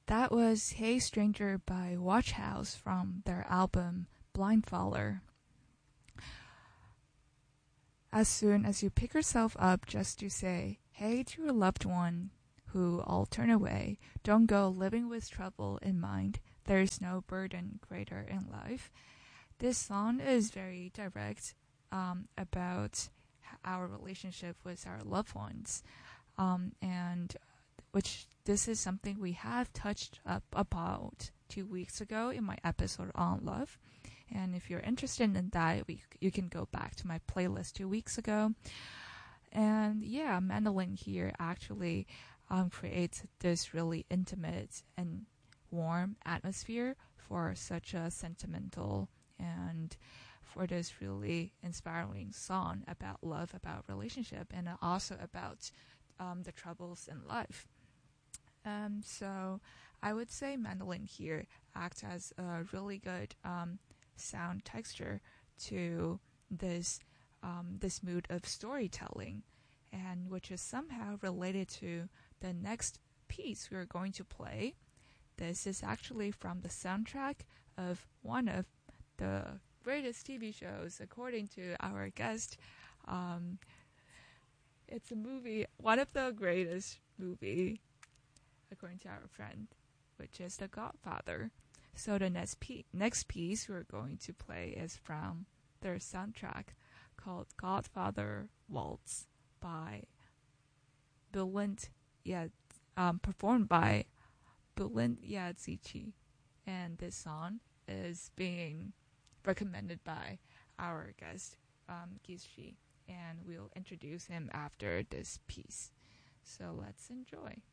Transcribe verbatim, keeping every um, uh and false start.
That was Hey Stranger by Watch House from their album Blindfaller. As soon as you pick yourself up just to say hey to your loved one who all turn away, don't go living with trouble in mind. There's no burden greater in life. This song is very direct um, about our relationship with our loved ones, um, and which this is something we have touched up about two weeks ago in my episode on love. And if you're interested in that, we, you can go back to my playlist two weeks ago. And yeah, Mandolin here actually um, creates this really intimate and warm atmosphere for such a sentimental and for this really inspiring song about love, about relationship, and also about um, the troubles in life. Um, so I would say Mandolin here acts as a really good um, sound texture to this um, this mood of storytelling, and which is somehow related to the next piece we're going to play. This is actually from the soundtrack of one of the greatest T V shows, according to our guest. Um, it's a movie, one of the greatest movie, according to our friend, which is The Godfather. So the next, pe- next piece we're going to play is from their soundtrack called Godfather Waltz by Bülent, yeah, um, performed by Bülent Yazici. And this song is being recommended by our guest, um, Gizshi, and we'll introduce him after this piece. So let's enjoy.